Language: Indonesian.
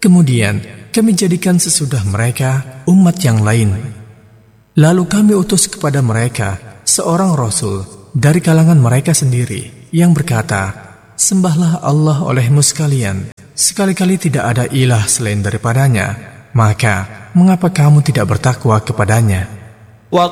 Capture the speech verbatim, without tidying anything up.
Kemudian kami jadikan sesudah mereka umat yang lain. Lalu kami utus kepada mereka seorang rasul dari kalangan mereka sendiri yang berkata, sembahlah Allah olehmu sekalian, sekali-kali tidak ada ilah selain daripadanya, maka mengapa kamu tidak bertakwa kepadanya?